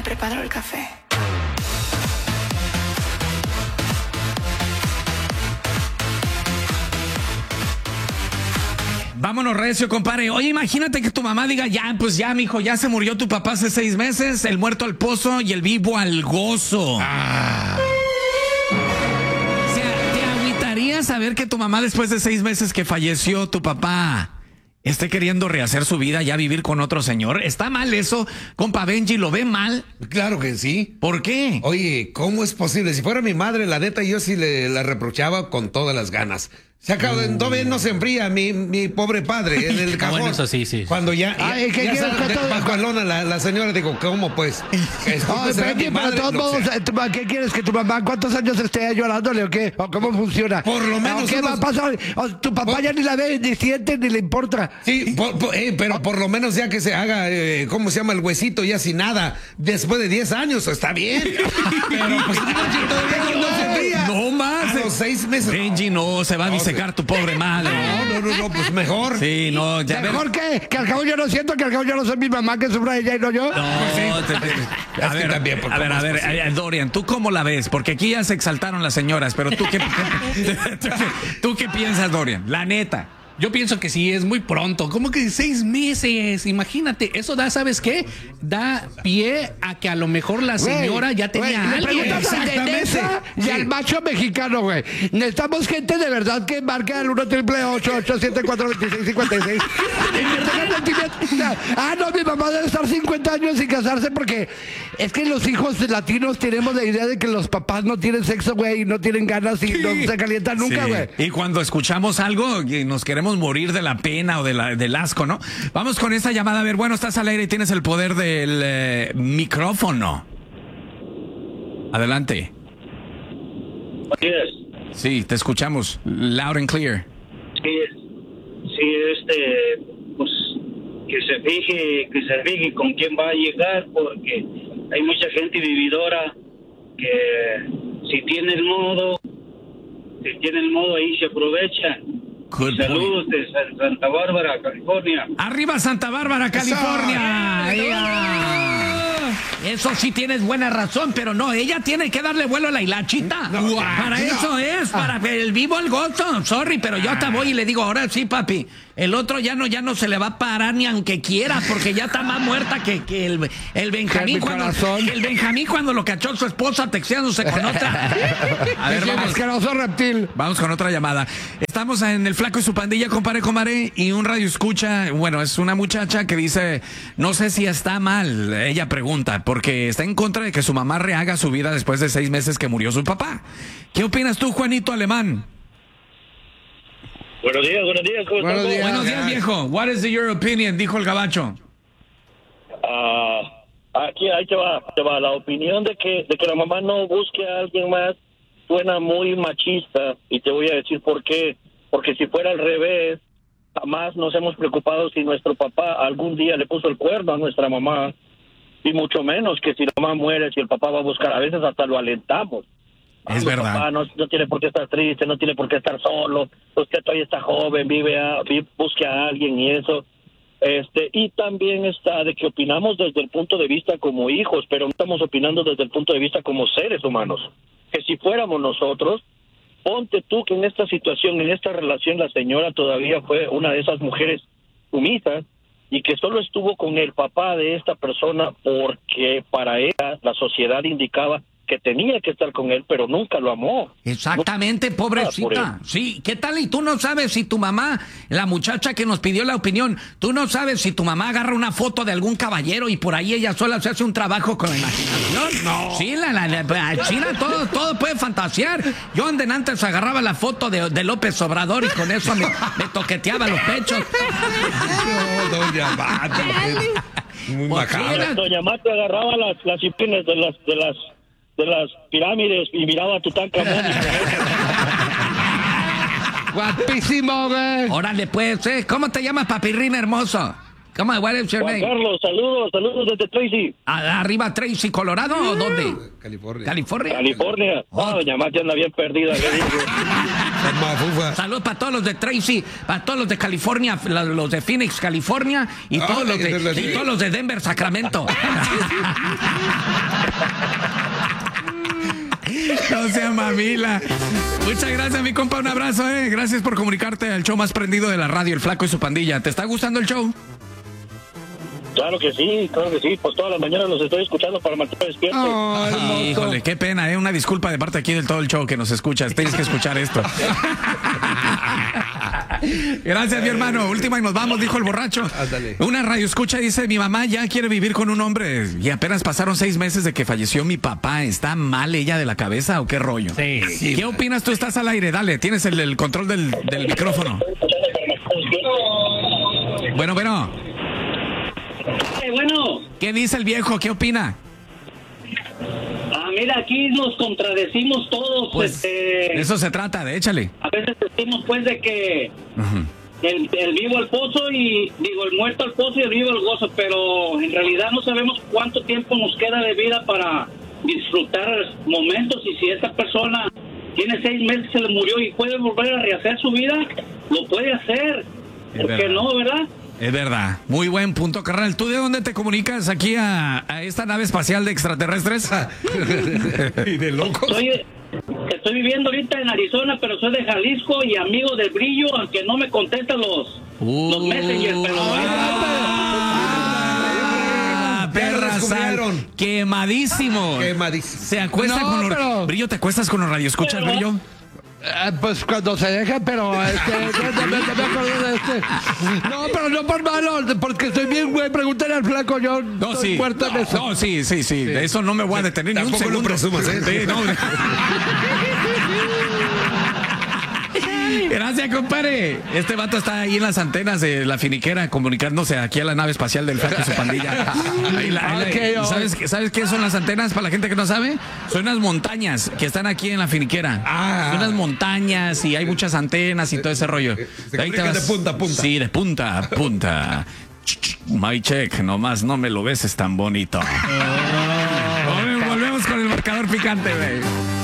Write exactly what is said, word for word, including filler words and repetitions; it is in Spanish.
preparo el café. Vámonos recio, compadre. Oye, imagínate que tu mamá diga, ya, pues ya, mijo, ya se murió tu papá hace seis meses, el muerto al pozo y el vivo al gozo. Ah. O sea, ¿te agüitaría saber que tu mamá después de seis meses que falleció tu papá esté queriendo rehacer su vida, ya vivir con otro señor? ¿Está mal eso? Compa Benji, ¿lo ve mal? Claro que sí. ¿Por qué? Oye, ¿cómo es posible? Si fuera mi madre, la neta, yo sí le la reprochaba con todas las ganas. Se acaba, uh. todavía no se enfría mi, mi pobre padre en el cajón. Bueno, eso sí, sí. Cuando ya, Ay, ya, ya sale de bajo alona la, la señora, digo, ¿cómo pues? Ay, Benji, pero de todos modos, ¿qué quieres? ¿Que tu mamá cuántos años esté llorándole o qué? ¿O cómo funciona? Por lo menos ¿O ¿Qué unos... va a pasar? O tu papá por... ya ni la ve, ni siente, ni le importa. Sí, por, por, eh, pero por lo menos ya que se haga, eh, ¿cómo se llama? El huesito ya sin nada. Después de diez años, está bien. Pero pues todavía no se enfría. No más. A los seis meses. Benji, no, se va a disecar tu pobre madre. No, no, no, no, pues mejor. Sí, no, ya ¿Mejor ver... qué? Que al cabo yo no siento, que al cabo yo no soy mi mamá, que sufra ella y no yo. No, sí. te, te... A, ver, también, a ver, a ver, a ver, Dorian, ¿tú cómo la ves? Porque aquí ya se exaltaron las señoras, pero tú qué, ¿tú, qué, ¿tú qué piensas, Dorian? La neta. Yo pienso que sí, es muy pronto. ¿Cómo que seis meses? Imagínate, eso da, ¿sabes qué? Da pie a que a lo mejor la señora wey, ya tenía wey, alguien. Le preguntas al de Nesa y sí. al macho mexicano, güey. Necesitamos gente de verdad que marque al uno triple ocho ocho siete cuatro dos seis cinco seis. Ah, no, mi mamá debe estar cincuenta años sin casarse porque es que los hijos latinos tenemos la idea de que los papás no tienen sexo, güey, y no tienen ganas y sí. no se calientan nunca, güey. Sí. Y cuando escuchamos algo y nos queremos morir de la pena o de la, del asco, ¿no? Vamos con esta llamada. A ver, bueno, estás al aire y tienes el poder del eh, micrófono. Adelante. Yes. Sí, te escuchamos. Loud and clear. Sí, sí, este, pues, que se fije, que se fije con quién va a llegar, porque hay mucha gente vividora que si tiene el modo, si tiene el modo ahí se aprovecha. Good Saludos de Santa Bárbara, California. Arriba Santa Bárbara, California. Eso sí tienes buena razón, pero no, ella tiene que darle vuelo a la hilachita. No, para no. eso es, para el vivo el gozo. Sorry, pero yo hasta voy y le digo, ahora sí, papi. El otro ya no, ya no se le va a parar ni aunque quiera, porque ya está más muerta que, que el, el Benjamín cuando el Benjamín cuando lo cachó su esposa texteándose con otra. A ver, vamos. Asqueroso reptil. Vamos con otra llamada. Estamos en El Flaco y su pandilla, compadre, comadre, y un radio escucha, bueno, es una muchacha que dice, no sé si está mal, ella pregunta, porque está en contra de que su mamá rehaga su vida después de seis meses que murió su papá. ¿Qué opinas tú, Juanito Alemán? Buenos días, buenos días, ¿cómo buenos estás? Días, buenos días, viejo. What is your opinion? Dijo el gabacho. Uh, aquí, ahí te va, te va. La opinión de que, de que la mamá no busque a alguien más suena muy machista y te voy a decir por qué. Porque si fuera al revés, jamás nos hemos preocupado si nuestro papá algún día le puso el cuerno a nuestra mamá, y mucho menos que si la mamá muere, si el papá va a buscar, a veces hasta lo alentamos. Es ah, verdad. Papá no, no tiene por qué estar triste, no tiene por qué estar solo, usted todavía está joven, vive a, vive, busque a alguien y eso. Este, y también está de que opinamos desde el punto de vista como hijos, pero no estamos opinando desde el punto de vista como seres humanos. Que si fuéramos nosotros, ponte tú que en esta situación, en esta relación, la señora todavía fue una de esas mujeres sumisas y que solo estuvo con el papá de esta persona porque para ella la sociedad indicaba que tenía que estar con él, pero nunca lo amó. Exactamente, no, pobrecita. Sí, ¿qué tal? Y tú no sabes si tu mamá, la muchacha que nos pidió la opinión, tú no sabes si tu mamá agarra una foto de algún caballero y por ahí ella sola se hace un trabajo con la imaginación. No. Sí, la, la, la China, todo, todo puede fantasear. Yo en antes agarraba la foto de, de López Obrador y con eso me, me toqueteaba los pechos. No, doña Mata. Muy macabra. Doña Mata agarraba las, las imágenes de las, de las de las pirámides y miraba a Tutankamón. Guapísimo, güey. Órale, pues, ¿eh? ¿Cómo te llamas, papirrín hermoso? Come on, what is your Juan name? Carlos, saludos, saludos desde Tracy. ¿A- ¿Arriba Tracy, Colorado o dónde? California. California. California. Ah, doña Mati anda bien perdida. ¿Qué dice? Mafufa. Saludos para todos los de Tracy, para todos los de California, la- los de Phoenix, California, y Ah, todos los de, de la- y todos los de Denver, Sacramento. No sea mamila. Muchas gracias, mi compa. Un abrazo, eh. Gracias por comunicarte al show más prendido de la radio, El Flaco y su pandilla. ¿Te está gustando el show? Claro que sí, claro que sí. Pues todas las mañanas los estoy escuchando para mantenerme despierto. Ay, híjole, qué pena, eh. Una disculpa de parte aquí del todo el show que nos escuchas. Tienes que escuchar esto. Gracias, mi hermano. Última y nos vamos, dijo el borracho. Ándale. Una radio escucha dice, mi mamá ya quiere vivir con un hombre y apenas pasaron seis meses de que falleció mi papá. ¿Está mal ella de la cabeza o qué rollo? Sí. ¿Qué opinas tú? Estás al aire, dale. Tienes el, el control del, del micrófono. Bueno, bueno. Eh, bueno, ¿Qué dice el viejo? ¿Qué opina? ah, mira, aquí nos contradecimos todos. Pues este, de eso se trata, de échale. a veces decimos pues de que el, el vivo al pozo y digo el muerto al pozo y el vivo al gozo, pero en realidad no sabemos cuánto tiempo nos queda de vida para disfrutar momentos, y si esta persona tiene seis meses, se le murió y puede volver a rehacer su vida, lo puede hacer. Es ¿Por qué verdad. no, verdad? Es verdad. Muy buen punto, carnal. ¿Tú de dónde te comunicas aquí a, a esta nave espacial de extraterrestres? Y de locos. Soy, estoy viviendo ahorita en Arizona, pero soy de Jalisco y amigo del Brillo, aunque no me contesta los, los messengers, pero... Ah, Ya lo perra sal. descubrieron. Quemadísimo. Quemadísimo. Se acuesta No, con los... pero- Brillo, ¿te acuestas con los radioescuchas, Pero- Brillo? Eh, pues cuando se deja, pero este, ya- ya me, ya me acordé de este. No, pero no por malo, porque estoy bien, güey. Pregúntale al Flaco, yo No, estoy sí. muerto en eso. No, sí, sí, sí. De eso no me voy a detener ni un Tampoco lo segundo. presumas, ¿eh? Sí, no. Gracias, compadre. Este vato está ahí en las antenas de la finiquera comunicándose aquí a la nave espacial del Flaco y su pandilla. Ahí la- ahí la- Ok, ¿y ¿Sabes, qué- ¿Sabes qué son las antenas para la gente que no sabe? Son unas montañas que están aquí en la finiquera. Ah. Son unas montañas y hay muchas antenas y todo ese rollo. Se Ahí te comunican de vas- punta a punta. Sí, de punta a punta. My check, nomás no me lo beses tan bonito. Volvemos con el marcador picante, güey.